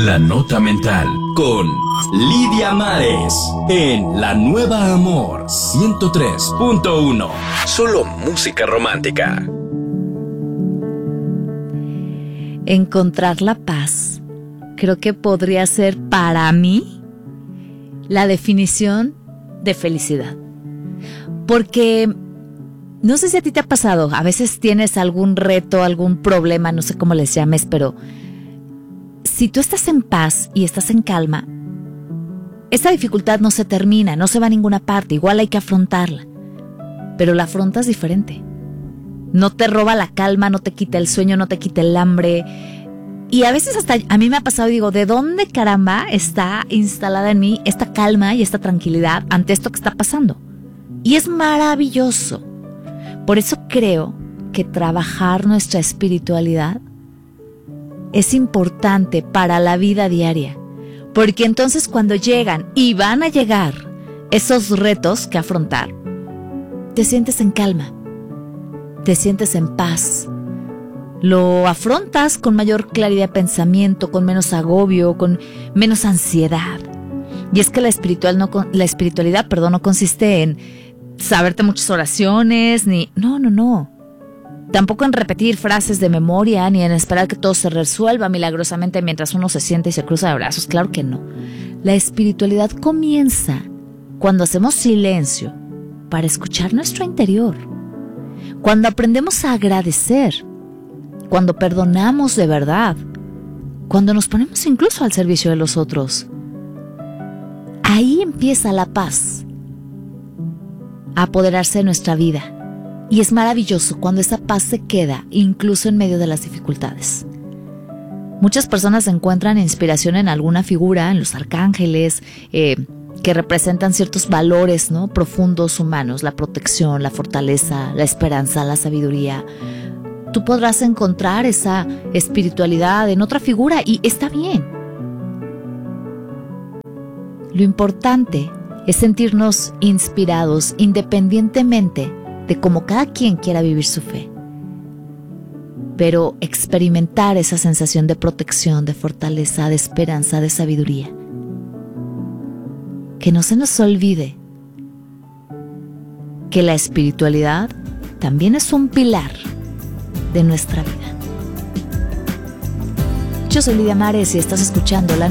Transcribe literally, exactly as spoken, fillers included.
La Nota Mental con Lidia Mares en La Nueva Amor ciento tres punto uno. Solo música romántica. Encontrar la paz creo que podría ser para mí la definición de felicidad. Porque no sé si a ti te ha pasado, a veces tienes algún reto, algún problema, no sé cómo les llames, pero si tú estás en paz y estás en calma, esa dificultad no se termina, no se va a ninguna parte, igual hay que afrontarla, pero la afrontas diferente. No te roba la calma, no te quita el sueño, no te quita el hambre. Y a veces hasta a mí me ha pasado y digo, ¿de dónde caramba está instalada en mí esta calma y esta tranquilidad ante esto que está pasando? Y es maravilloso. Por eso creo que trabajar nuestra espiritualidad es importante para la vida diaria, porque entonces cuando llegan y van a llegar esos retos que afrontar, te sientes en calma, te sientes en paz, lo afrontas con mayor claridad de pensamiento, con menos agobio, con menos ansiedad. Y es que la espiritual no, la espiritualidad, perdón, no consiste en saberte muchas oraciones, ni no, no, no. Tampoco en repetir frases de memoria, ni en esperar que todo se resuelva milagrosamente mientras uno se siente y se cruza de brazos. Claro que no. La espiritualidad comienza cuando hacemos silencio para escuchar nuestro interior. Cuando aprendemos a agradecer. Cuando perdonamos de verdad. Cuando nos ponemos incluso al servicio de los otros. Ahí empieza la paz a apoderarse de nuestra vida. Y es maravilloso cuando esa paz se queda incluso en medio de las dificultades. Muchas personas encuentran inspiración en alguna figura, en los arcángeles, eh, que representan ciertos valores, ¿no?, profundos humanos, la protección, la fortaleza, la esperanza, la sabiduría. Tú podrás encontrar esa espiritualidad en otra figura y está bien. Lo importante es sentirnos inspirados independientemente de cómo cada quien quiera vivir su fe, pero experimentar esa sensación de protección, de fortaleza, de esperanza, de sabiduría. Que no se nos olvide que la espiritualidad también es un pilar de nuestra vida. Yo soy Lidia Mares y estás escuchando La